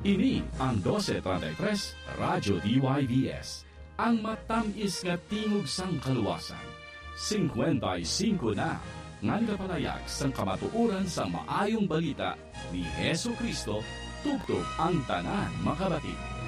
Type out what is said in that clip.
Ini ang 1233 Radyo DYVS, ang matamis nga tingog sang kaluwasan. 55 na ngan kapalayag sang kamatuuran sa maayong balita ni Hesu Kristo, tugtog ang tanan makabati.